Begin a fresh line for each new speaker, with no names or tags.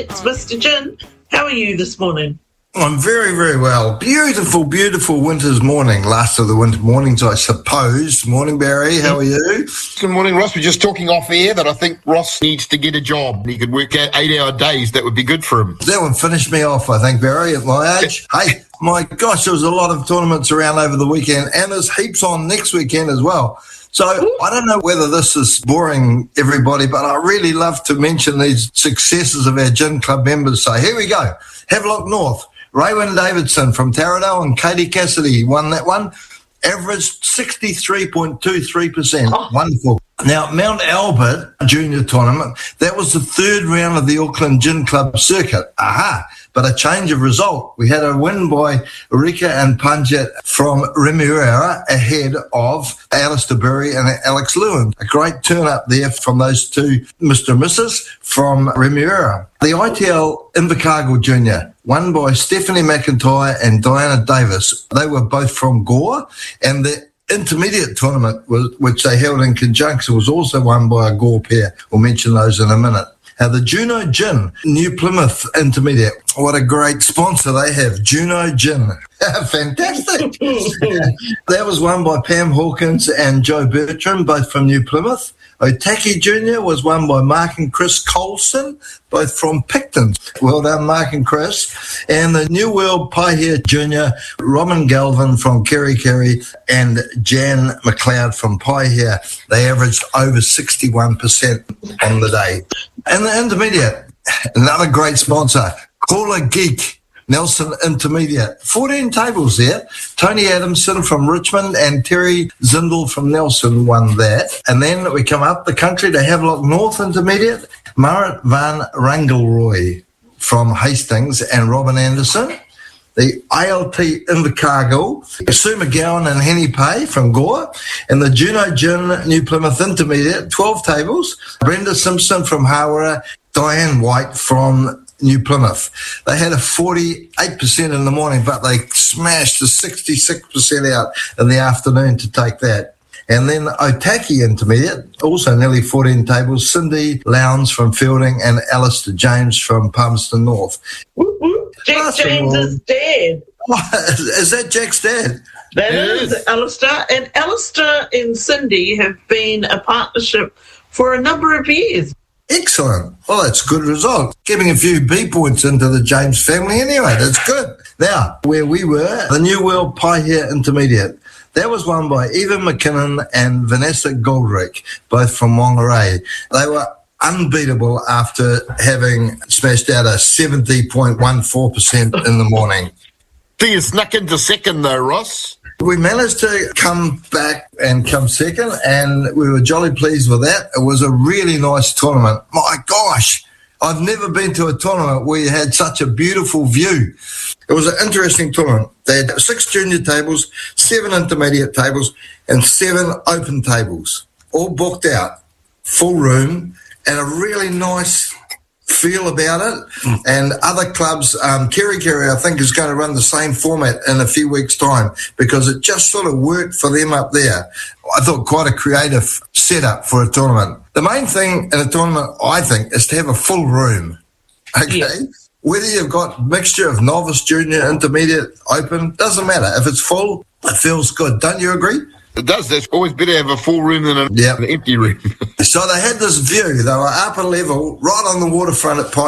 It's Mr. Gin. How are you this morning?
I'm very, very well. Beautiful, beautiful winter's morning. Last of the winter mornings, I suppose. Morning, Barry. How are you?
Good morning, Ross. We're just talking off air that I think Ross needs to get a job. He could work out 8-hour days. That would be good for him.
That would finish me off, I think, Barry, at my age. Hey, my gosh, there was a lot of tournaments around over the weekend, and there's heaps on next weekend as well. So I don't know whether this is boring everybody, but I really love to mention these successes of our Gin Club members. So here we go. Havelock North. Raywin Davidson from Taradale and Katie Cassidy won that one. Averaged 63.23%. Oh. Wonderful. Now, Mount Albert Junior Tournament, that was the third round of the Auckland Gin Club circuit. Aha! But a change of result. We had a win by Rika and Panjat from Remuera ahead of Alistair Berry and Alex Lewin. A great turn up there from those two Mr. and Mrs. from Remuera. The ITL Invercargill Junior, won by Stephanie McIntyre and Diana Davis. They were both from Gore, and the intermediate tournament, which they held in conjunction, was also won by a Gore pair. We'll mention those in a minute. Now, the Juno Gin, New Plymouth Intermediate. What a great sponsor they have, Juno Gin. Fantastic. That was won by Pam Hawkins and Joe Bertram, both from New Plymouth. Otaki Junior was won by Mark and Chris Colson, both from Picton. Well done, Mark and Chris. And the New World Paihia Junior, Robin Galvin from Kerikeri and Jan McLeod from Paihia. They averaged over 61% on the day. And the intermediate, another great sponsor, Caller Geek. Nelson Intermediate. 14 tables there. Tony Adamson from Richmond and Terry Zindel from Nelson won that. And then we come up the country to Havelock North Intermediate. Marit van Rangelrooy from Hastings and Robin Anderson. The ALT Invercargill, Sue McGowan and Henny Pay from Gore. And the Juno Gin New Plymouth Intermediate, 12 tables. Brenda Simpson from Hawera, Diane White from New Plymouth. They had a 48% in the morning, but they smashed the 66% out in the afternoon to take that. And then Otaki Intermediate, also nearly 14 tables, Cindy Lowndes from Fielding and Alistair James from Palmerston North.
Jack James is dead.
Is that Jack's dad?
That is Alistair. And Alistair and Cindy have been a partnership for a number of years.
Excellent. Well, that's a good result. Giving a few B points into the James family anyway. That's good. Now, where we were, the New World Paihia Intermediate. That was won by Eva McKinnon and Vanessa Goldrick, both from Whangarei. They were unbeatable after having smashed out a 70.14% in the morning.
You snuck into second though, Ross.
We managed to come back and come second, and we were jolly pleased with that. It was a really nice tournament. My gosh, I've never been to a tournament where you had such a beautiful view. It was an interesting tournament. They had 6 junior tables, 7 intermediate tables, and 7 open tables, all booked out, full room, and a really nice feel about it. And other clubs, Kerikeri, I think, is going to run the same format in a few weeks' time because it just sort of worked for them up there. I thought quite a creative setup for a tournament. The main thing in a tournament, I think, is to have a full room. Okay? Yeah. Whether you've got mixture of novice, junior, intermediate, open, doesn't matter. If it's full, it feels good. Don't you agree?
It does. That's always better to have a full room than an empty room.
So they had this view. They were upper level, right on the waterfront at